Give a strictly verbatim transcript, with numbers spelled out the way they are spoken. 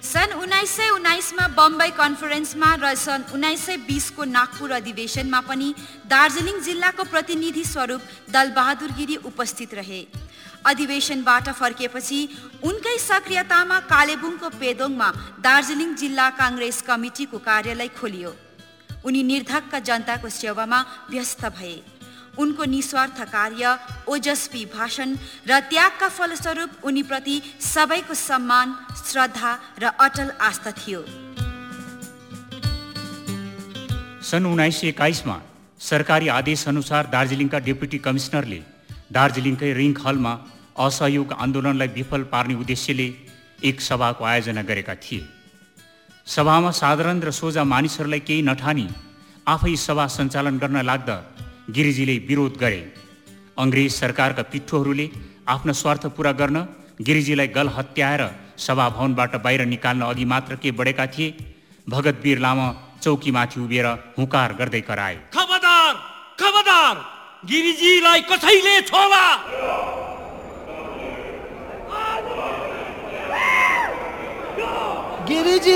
सन् उन्नाइस सय उन्नाइसमा बम्बई कन्फरेन्समा र सन् उन्नाइस सय बिसको नागपुर अधिवेशनमा पनि दार्जिलिङ जिल्लाको प्रतिनिधि स्वरूप दलबहादुर गिरी उपस्थित रहे। अधिवेशनबाट फर्किएपछि उनकै सक्रियतामा कालेबुङको पेदोङमा दार्जिलिङ जिल्ला काङ्ग्रेस कमिटीको कार्यालय खोलियो। उनी निर्धक्क जनताको सेवामा व्यस्त भए। उनको निस्वार्थ कार्य, ओजस्वी भाषण र त्यागका फलस्वरूप उनीप्रति सबैको सम्मान, श्रद्धा र अटल आस्था थियो। सन् उन्नाइस सय एक्काइसमा सरकारी आदेश अनुसार दार्जिलिङका डेपुटी कमिसनरले दार्जिलिङकै रिङ्क हलमा असहयोग आन्दोलनलाई विफल पार्ने उद्देश्यले एक सभाको आयोजना गरेका थिए। सभामा साधारण र सोझा मानिसहरूलाई केही नठानी आफै सभा सञ्चालन गर्न लाग्दा गिरिजीले विरोध गरे। अङ्ग्रेज सरकारका पिट्ठुहरूले आफ्नो स्वार्थ पूरा गर्न गिरिजीलाई गल हत्याएर सभा भवनबाट बाहिर निकाल्न अघि मात्र के बढेका थिए। भगतवीर लामा चौकीमाथि उभिएर हुकार गर्दै कराए, खबरदार खबरदार, गिरिजीलाई कसैले छोला। गिरिजी